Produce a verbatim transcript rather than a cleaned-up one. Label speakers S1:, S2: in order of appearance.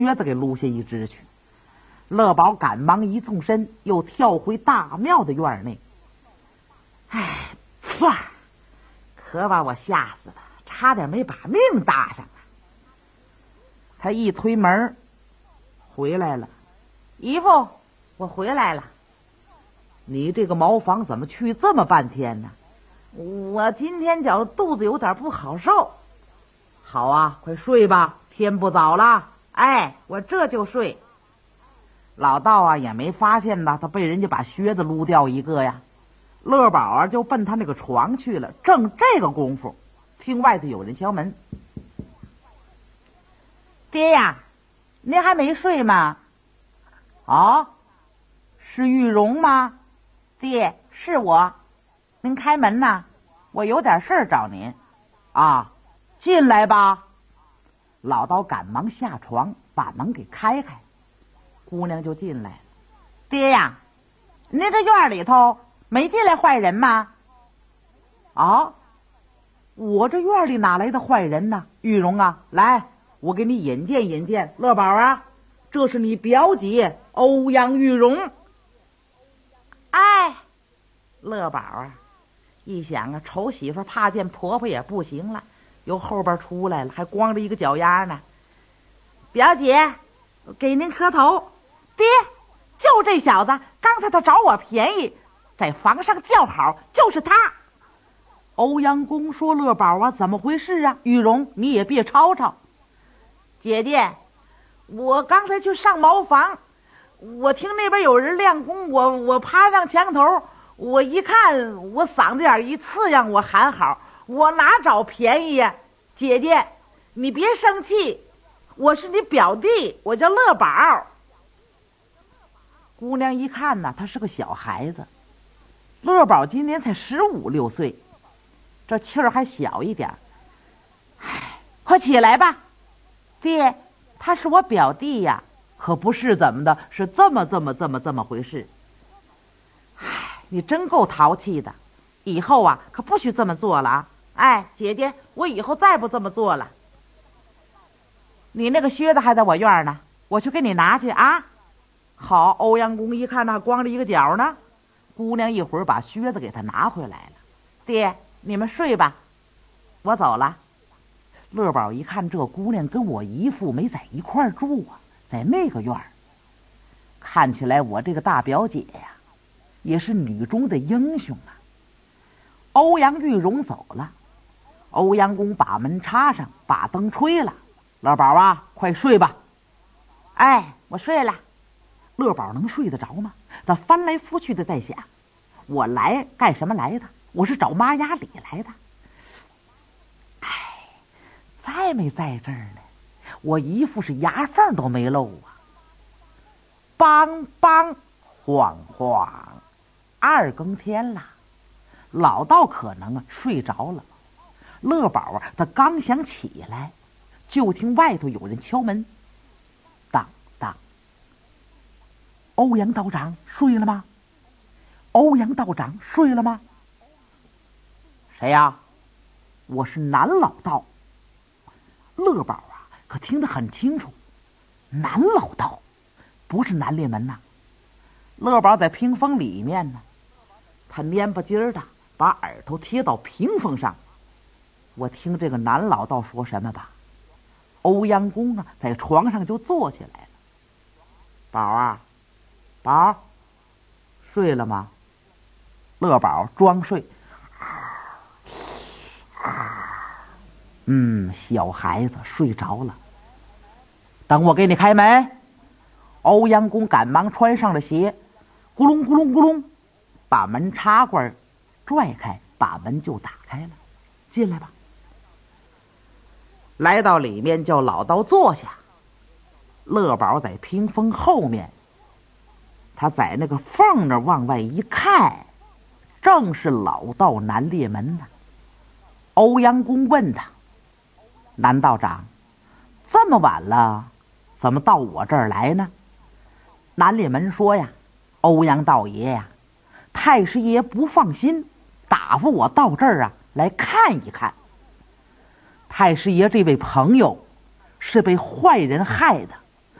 S1: 靴子给撸下一只去。乐宝赶忙一纵身，又跳回大庙的院内。哎，唰！可把我吓死了，差点没把命搭上了。他一推门，回来了。姨父，我回来了。你这个茅房怎么去这么半天呢？我今天觉肚子有点不好受。好啊，快睡吧，天不早了。哎，我这就睡。老道啊也没发现呢，他被人家把靴子撸掉一个呀。乐宝啊就奔他那个床去了。正这个功夫，听外头有人敲门。爹呀，您还没睡吗？啊，是玉荣吗？爹，是我。您开门呐，我有点事儿找您。啊，进来吧。老道赶忙下床，把门给开开。姑娘就进来。爹呀，您这院里头没进来坏人吗？啊，我这院里哪来的坏人呢？玉荣啊，来，我给你引荐引荐。乐宝啊，这是你表姐欧阳玉荣。哎，乐宝啊一想啊，丑媳妇怕见婆婆也不行了，由后边出来了，还光着一个脚丫呢。表姐，给您磕头。爹，就这小子，刚才他找我便宜，在房上叫好，就是他。欧阳公说：“乐宝啊，怎么回事啊？玉荣，你也别吵吵。姐姐，我刚才去上茅房，我听那边有人练功，我我爬上墙头，我一看，我嗓子眼一刺痒，我喊好，我哪找便宜呀？姐姐，你别生气，我是你表弟，我叫乐宝。”姑娘一看呢，他是个小孩子，乐宝今年才十五六岁，这气儿还小一点。唉，快起来吧，爹，他是我表弟呀，可不是怎么的，是这么这么这么这么回事。唉，你真够淘气的，以后啊可不许这么做了啊！哎，姐姐，我以后再不这么做了。你那个靴子还在我院呢，我去给你拿去啊。好，欧阳公一看那光着一个脚呢，姑娘一会儿把靴子给他拿回来了。爹，你们睡吧，我走了。乐宝一看这姑娘跟我姨父没在一块儿住啊，在那个院儿，看起来我这个大表姐呀也是女中的英雄啊。欧阳玉荣走了，欧阳公把门插上，把灯吹了。乐宝啊，快睡吧。哎，我睡了。乐宝能睡得着吗？他翻来覆去的在想，我来干什么来的？我是找妈丫里来的。哎，在没在这儿呢？我姨父是牙缝都没露啊。梆梆晃晃，二更天了，老道可能啊睡着了。乐宝啊，他刚想起来，就听外头有人敲门。当当，欧阳道长睡了吗？欧阳道长睡了吗？谁呀？我是南老道。乐宝啊可听得很清楚，南老道不是南烈门呐。乐宝在屏风里面呢，他蔫不唧的把耳朵贴到屏风上。我听这个南老道说什么吧。欧阳公啊在床上就坐起来了。宝啊，宝，睡了吗？乐宝装睡。嗯，小孩子睡着了。等我给你开门。欧阳公赶忙穿上了鞋，咕隆咕隆咕隆，把门插关拽开，把门就打开了。进来吧。来到里面，叫老道坐下。乐宝在屏风后面，他在那个缝那往外一看，正是老道南烈门呢。欧阳公问他：南道长，这么晚了，怎么到我这儿来呢？南烈门说呀：欧阳道爷呀，太师爷不放心，打发我到这儿啊来看一看。太师爷这位朋友是被坏人害的，